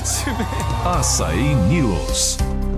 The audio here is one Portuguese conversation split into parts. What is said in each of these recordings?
Açaí News.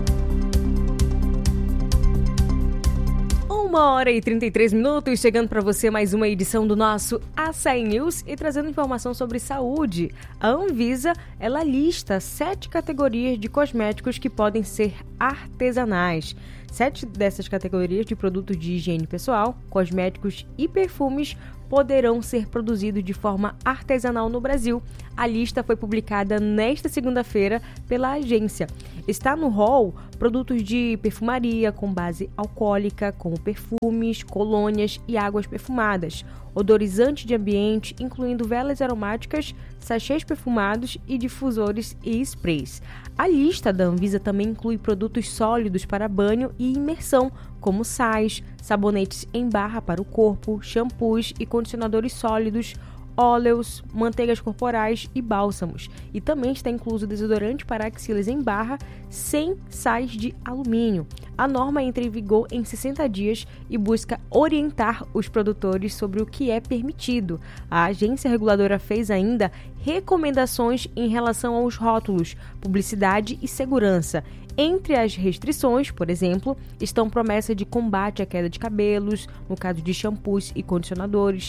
1h33, chegando para você mais uma edição do nosso Açaí News e trazendo informação sobre saúde. A Anvisa, ela lista 7 categorias de cosméticos que podem ser artesanais. 7 dessas categorias de produtos de higiene pessoal, cosméticos e perfumes poderão ser produzidos de forma artesanal no Brasil. A lista foi publicada nesta segunda-feira pela agência. Está no rol produtos de perfumaria com base alcoólica, como perfumes, colônias e águas perfumadas, odorizante de ambiente, incluindo velas aromáticas, sachês perfumados e difusores e sprays. A lista da Anvisa também inclui produtos sólidos para banho e imersão, como sais, sabonetes em barra para o corpo, shampoos e condicionadores sólidos, óleos, manteigas corporais e bálsamos. E também está incluso desodorante para axilas em barra sem sais de alumínio. A norma entra em vigor em 60 dias e busca orientar os produtores sobre o que é permitido. A agência reguladora fez ainda recomendações em relação aos rótulos, publicidade e segurança. Entre as restrições, por exemplo, estão promessa de combate à queda de cabelos, no caso de shampoos e condicionadores,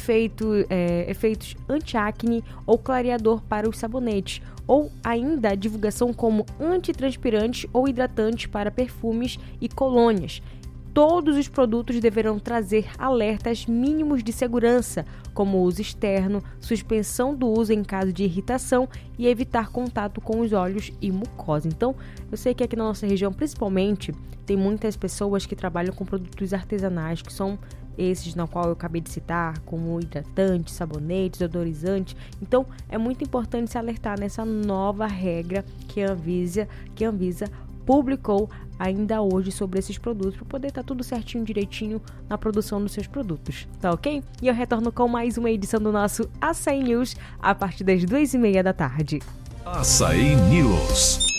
efeitos anti-acne ou clareador para os sabonetes, ou ainda a divulgação como antitranspirante ou hidratante para perfumes e colônias. Todos os produtos deverão trazer alertas mínimos de segurança, como uso externo, suspensão do uso em caso de irritação e evitar contato com os olhos e mucosa. Então, eu sei que aqui na nossa região, principalmente, tem muitas pessoas que trabalham com produtos artesanais, que são esses na qual eu acabei de citar, como hidratantes, sabonetes, odorizantes. Então, é muito importante se alertar nessa nova regra que a Anvisa publicou ainda hoje sobre esses produtos, para poder estar tudo certinho, direitinho na produção dos seus produtos, tá ok? E eu retorno com mais uma edição do nosso Açaí News a partir das 2h30 da tarde. Açaí News.